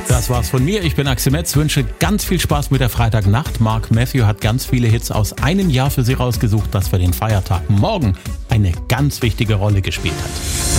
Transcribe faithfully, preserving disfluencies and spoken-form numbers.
Das war's von mir. Ich bin Axel Metz, wünsche ganz viel Spaß mit der Freitagnacht. Mark Matthew hat ganz viele Hits aus einem Jahr für Sie rausgesucht, das für den Feiertag morgen eine ganz wichtige Rolle gespielt hat.